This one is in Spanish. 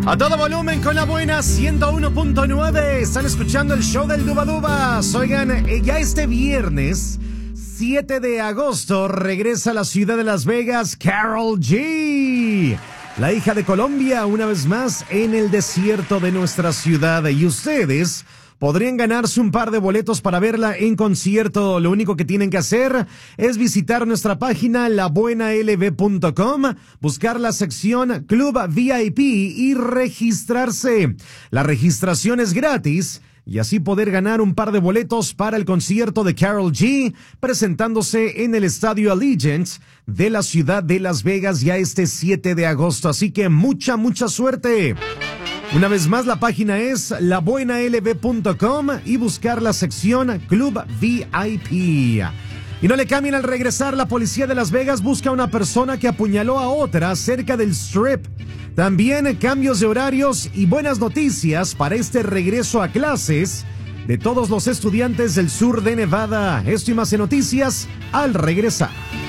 A todo volumen con la buena 101.9. Están escuchando el show del Duba Dubas. Oigan, ya este viernes 7 de agosto regresa a la ciudad de Las Vegas Karol G, la hija de Colombia, una vez más en el desierto de nuestra ciudad. Y ustedes podrían ganarse un par de boletos para verla en concierto. Lo único que tienen que hacer es visitar nuestra página labuenalb.com, buscar la sección Club VIP y registrarse. La registración es gratis y así poder ganar un par de boletos para el concierto de Karol G, presentándose en el Estadio Allegiant de la ciudad de Las Vegas ya este 7 de agosto. Así que mucha suerte. Una vez más, la página es labuenalb.com y buscar la sección Club VIP. Y no le cambien al regresar. La policía de Las Vegas busca a una persona que apuñaló a otra cerca del Strip. También cambios de horarios y buenas noticias para este regreso a clases de todos los estudiantes del sur de Nevada. Esto y más en noticias al regresar.